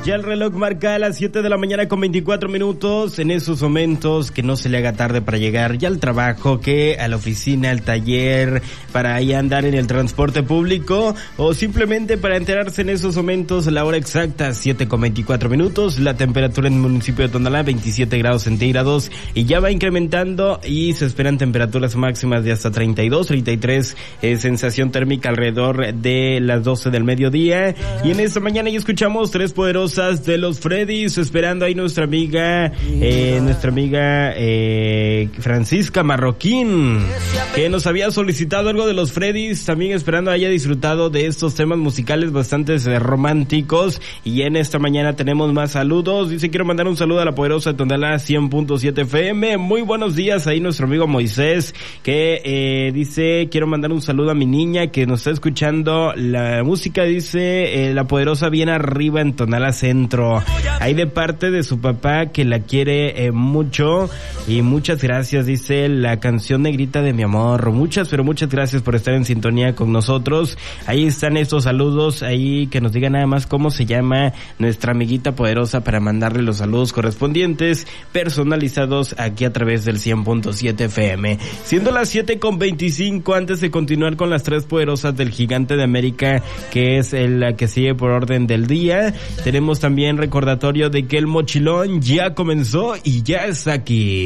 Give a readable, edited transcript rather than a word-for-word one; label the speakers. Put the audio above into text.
Speaker 1: Ya el reloj marca a las 7 de la mañana con 24 minutos. En esos momentos que no se le haga tarde para llegar ya al trabajo, que a la oficina, al taller, para ahí andar en el transporte público, o simplemente para enterarse en esos momentos la hora exacta, 7 con 24 minutos. La temperatura en el municipio de Tonalá, 27 grados centígrados, y ya va incrementando y se esperan temperaturas máximas de hasta 32, 33, sensación térmica alrededor de las 12 del mediodía. Y en esta mañana ya escuchamos Tres Poderosas de los Freddys, esperando ahí nuestra amiga Francisca Marroquín, que nos había solicitado algo de los Freddys, también esperando haya disfrutado de estos temas musicales bastante románticos. Y en esta mañana tenemos más saludos. Dice: quiero mandar un saludo a la poderosa de Tonalá 100.7 FM. Muy buenos días ahí nuestro amigo Moisés, que dice: quiero mandar un saludo a mi niña que nos está escuchando la música, dice, la poderosa bien arriba en Tonalá Centro, ahí de parte de su papá, que la quiere mucho, y muchas gracias, dice, la canción negrita de mi amor. Muchas gracias por estar en sintonía con nosotros. Ahí están estos saludos, ahí que nos diga nada más cómo se llama nuestra amiguita poderosa para mandarle los saludos correspondientes, personalizados aquí a través del 100.7 FM. Siendo las 7:25, antes de continuar con las tres poderosas del Gigante de América, que es la que sigue por orden del día, tenemos también recordatorio de que el mochilón ya comenzó y ya está aquí.